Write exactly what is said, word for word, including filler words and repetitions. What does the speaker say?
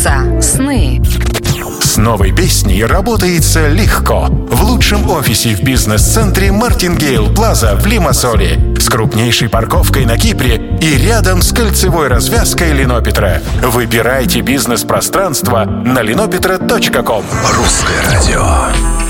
сбываются сны. С новой песней работается легко. В лучшем офисе в бизнес-центре Мартингейл Плаза в Лимассоле. С крупнейшей парковкой на Кипре и рядом с кольцевой развязкой Линопетра. Выбирайте бизнес-пространство на линопетра точка ком. Русское радио.